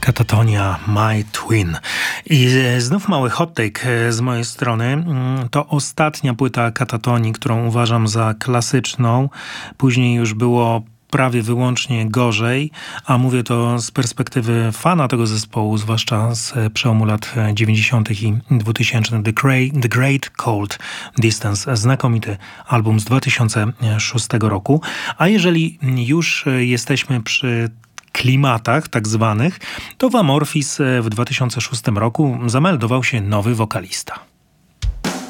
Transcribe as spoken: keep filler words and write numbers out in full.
Katatonia My Twin. I znów mały hot take z mojej strony. To ostatnia płyta Katatonii, którą uważam za klasyczną. Później już było prawie wyłącznie gorzej, a mówię to z perspektywy fana tego zespołu, zwłaszcza z przełomu lat dziewięćdziesiątych i dwutysięcznych. The Great, The Great Cold Distance, znakomity album z dwa tysiące szóstego roku. A jeżeli już jesteśmy przy klimatach tak zwanych, to w Amorphis w dwa tysiące szóstym roku zameldował się nowy wokalista.